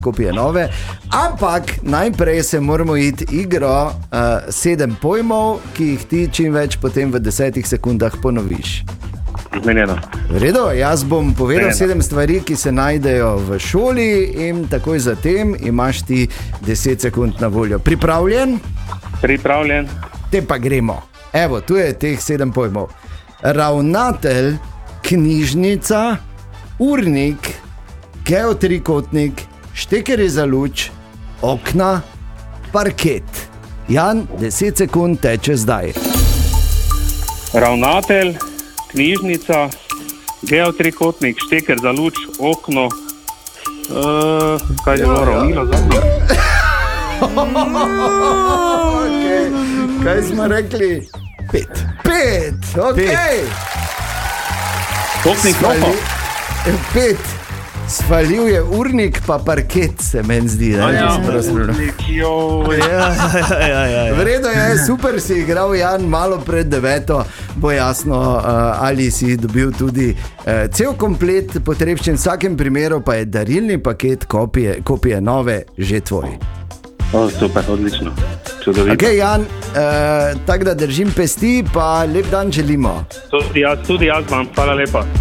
kopije nove. Ampak najprej se moramo iti igro 7 pojmov, ki jih ti čim več potem v 10 sekundah ponoviš. Zmenjeno. V redu, jaz bom povedal 7 stvari, ki se najdejo v šoli in takoj zatem imaš ti 10 sekund na voljo. Pripravljen? Pripravljen. Te pa gremo. Evo, tu je teh 7 pojmov. Ravnatelj, knjižnica, urnik, geotrikotnik, štekerji za luč, okna, parket. Jan, 10 sekund teče zdaj. Ravnatelj, knjižnica, geotrikotnik, šteker za luč, okno. Kaj je bilo ravnilo za mno? Okay. Kaj smo rekli? 5, ok. Topnik noho. 5. Svalil je urnik, pa parket, se meni zdi. V redu je, super si igral, Jan, malo pred 9. Bo jasno, ali si dobil tudi cel komplet potrebščin. V vsakem primeru pa je darilni paket kopije nove že tvoj. Super, odlično. Čudovito. Ok, Jan, tako da držim pesti, pa lep dan želimo. Tudi jaz vam, hvala lepa.